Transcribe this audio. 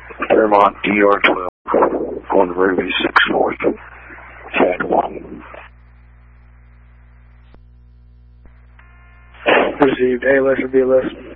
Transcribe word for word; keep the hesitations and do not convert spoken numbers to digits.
Fairmont D R twelve, going to Ruby six north, Chad one. Received A L S or B L S.